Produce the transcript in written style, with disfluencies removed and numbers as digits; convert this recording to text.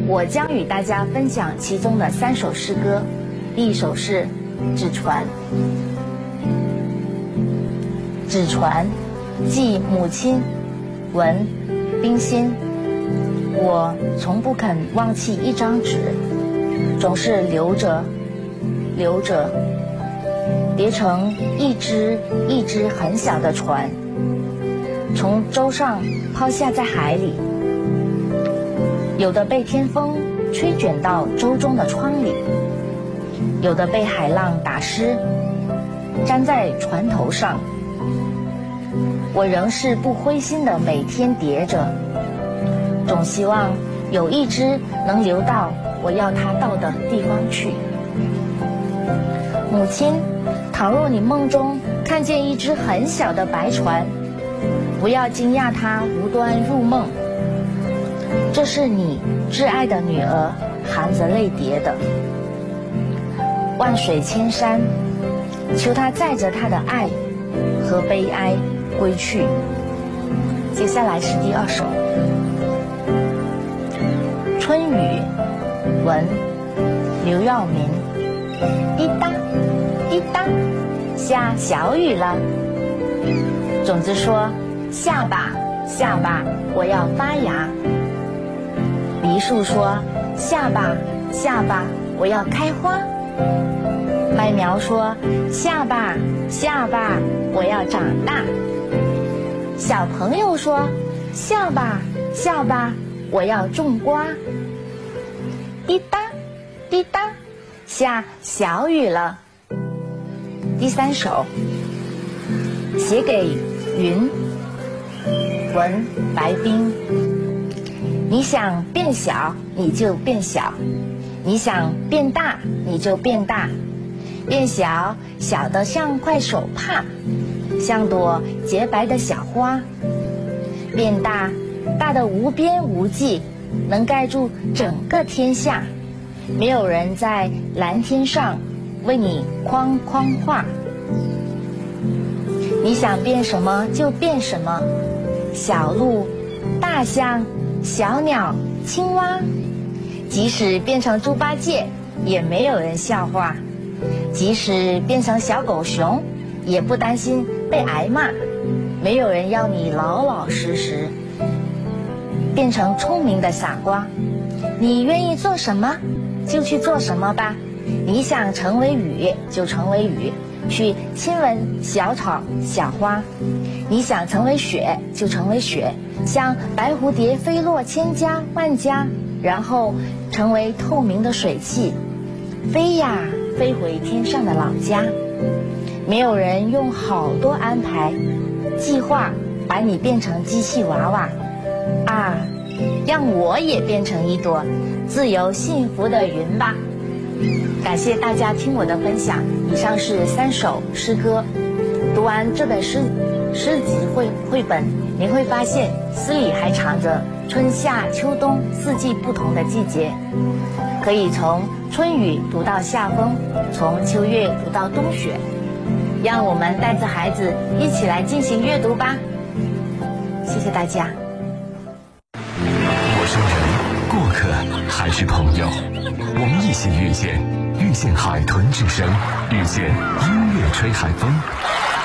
我将与大家分享其中的3首诗歌。第一首是《纸船》。纸船，寄母亲，文，冰心。我从不肯忘弃一张纸，总是留着，叠成一只一只很小的船，从舟上抛下在海里。有的被天风吹卷到舟中的窗里，有的被海浪打湿，粘在船头上。我仍是不灰心的每天叠着，总希望有一只能流到我要它到的地方去。母亲，倘若你梦中看见一只很小的白船，不要惊讶它无端入梦，这是你挚爱的女儿含着泪叠的。万水千山，求她载着她的爱和悲哀归去。接下来是第2首《春雨》，文，刘耀民。滴答滴答，下小雨了。种子说：下吧下吧，我要发芽。梨树说：下吧下吧，我要开花。麦苗说：下吧下吧，我要长大。小朋友说：下吧下吧，我要种瓜。滴答滴答，下小雨了。第3首写给云，文，白冰。你想变小你就变小，你想变大你就变大，变小小得像块手帕，像朵洁白的小花；变大大得无边无际，能盖住整个天下。没有人在蓝天上为你框框画。你想变什么就变什么，小鹿、大象、小鸟、青蛙，即使变成猪八戒也没有人笑话，即使变成小狗熊也不担心被挨骂。没有人要你老老实实变成聪明的傻瓜。你愿意做什么就去做什么吧，你想成为雨就成为雨，去亲吻小草小花；你想成为雪就成为雪，像白蝴蝶飞落千家万家，然后成为透明的水汽，飞呀飞回天上的老家。没有人用好多安排计划把你变成机器娃娃啊，让我也变成一朵自由幸福的云吧。感谢大家听我的分享，以上是3首诗歌。读完这本诗集绘本，您会发现诗里还藏着春夏秋冬4季不同的季节，可以从春雨读到夏风，从秋月读到冬雪。让我们带着孩子一起来进行阅读吧。谢谢大家。 陌生人、过客还是朋友，我们一起遇见海豚之声，遇见音乐吹海风。